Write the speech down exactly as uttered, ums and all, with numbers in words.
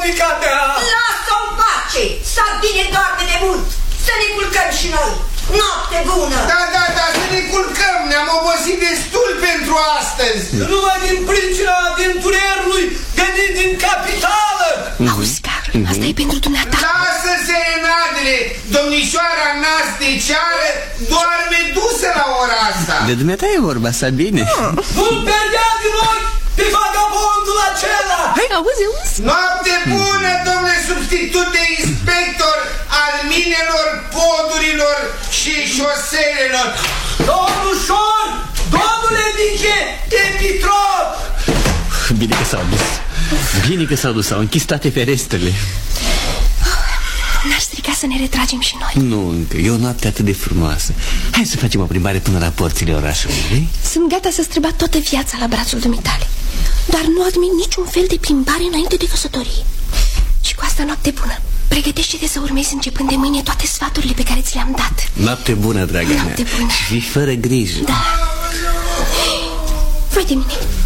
Monica mea! Lasă-o în pace! S-a bine doarme de mult! Să ne culcăm și noi! Noapte bună! Da, da, da, să ne culcăm! Ne-am obosit destul pentru astăzi! Numai din pricina aventurierului venit din capitală! Auzi, Carl, asta e pentru dumneata. Lasă serenadele! Domnișoara Naste Ceară doarme dusă la ora asta! De dumneata e vorba, Sabine. Nu-l perdea din ochi pe vagabondul acela! Hai, auzi, auzi. Noapte bună, domnule substitut de inspector al minelor, podurilor și șoselelor! Domnușor! Domnule Vice de Pitrov! Bine că s-au dus. Bine că s-au dus, au închis toate ferestrele. N-ar strica să ne retragem și noi. Nu încă, e o noapte atât de frumoasă. Hai să facem o plimbare până la porțile orașului, vrei? Sunt gata să străbat toată viața la brațul dumitale. Dar nu admit niciun fel de plimbare înainte de căsătorie. Și cu asta noapte bună. Pregătește-te să urmezi începând de mâine toate sfaturile pe care ți le-am dat. Noapte bună, draga mea. Noapte bună. Și fără grijă. Da. Vai de mine.